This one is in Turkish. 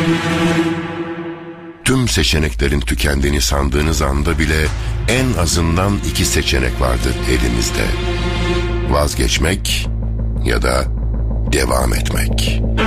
Tüm seçeneklerin tükendiğini sandığınız anda bile en azından 2 seçenek vardır elimizde. Vazgeçmek ya da devam etmek.